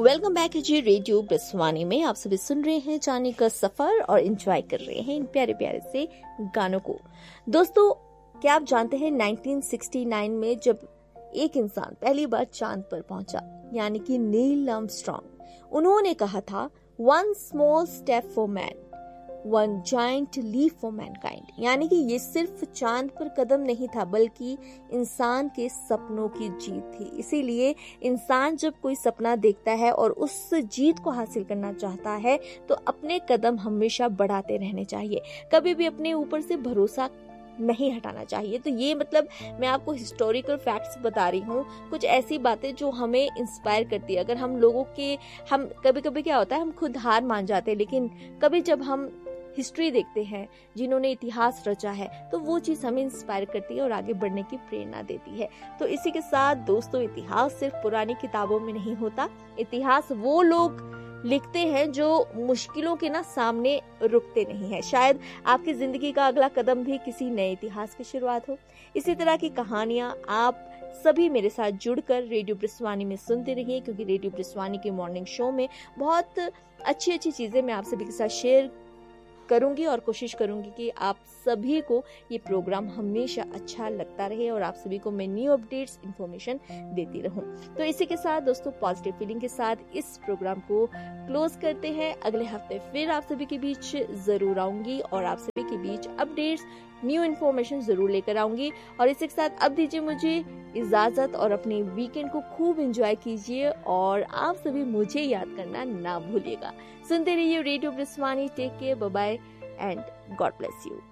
Welcome back जी radio Biswani में आप सभी सुन रहे हैं जाने का सफर और एंजॉय कर रहे हैं इन प्यारे प्यारे से गानों को। दोस्तों, क्या आप जानते हैं 1969 में जब एक इंसान पहली बार चांद पर पहुंचा, यानी कि नील आर्मस्ट्रांग, उन्होंने कहा था one small step for man, one giant leap for Mankind, यानी कि ये सिर्फ चांद पर कदम नहीं था बल्कि इंसान के सपनों की जीत थी। इसीलिए इंसान जब कोई सपना देखता है और उस जीत को हासिल करना चाहता है तो अपने कदम हमेशा बढ़ाते रहने चाहिए, कभी भी अपने ऊपर से भरोसा नहीं हटाना चाहिए। तो ये मतलब मैं आपको हिस्टोरिकल फैक्ट्स बता रही हूँ, कुछ ऐसी बातें जो हमें इंस्पायर करती है। अगर हम कभी कभी क्या होता है, हम खुद हार मान जाते हैं, लेकिन कभी जब हम हिस्ट्री देखते हैं, जिन्होंने इतिहास रचा है, तो वो चीज हमें इंस्पायर करती है और आगे बढ़ने की प्रेरणा देती है। तो इसी के साथ दोस्तों, इतिहास सिर्फ पुरानी किताबों में नहीं होता। इतिहास वो लोग लिखते हैं जो मुश्किलों के सामने रुकते नहीं है। शायद आपकी जिंदगी का अगला कदम भी किसी नए इतिहास की शुरुआत हो। इसी तरह की कहानियां आप सभी मेरे साथ जुड़कर रेडियो ब्रिस्वानी में सुनते रहिए, क्योंकि रेडियो ब्रिस्वानी के मॉर्निंग शो में बहुत अच्छी अच्छी चीजें मैं आप सभी के साथ शेयर करूंगी और कोशिश करूंगी कि आप सभी को ये प्रोग्राम हमेशा अच्छा लगता रहे और आप सभी को मैं न्यू अपडेट्स इन्फॉर्मेशन देती रहूं। तो इसी के साथ दोस्तों, पॉजिटिव फीलिंग के साथ इस प्रोग्राम को क्लोज करते हैं। अगले हफ्ते फिर आप सभी के बीच जरूर आऊंगी और आप सभी के बीच अपडेट्स, न्यू इन्फॉर्मेशन जरूर लेकर आऊंगी। और इसी के साथ अब दीजिए मुझे इजाजत और अपने वीकेंड को खूब एंजॉय कीजिए और आप सभी मुझे याद करना ना भूलिएगा। सुनते रहिए radio ब्रिस्वानी। Take care, bye bye and God bless you.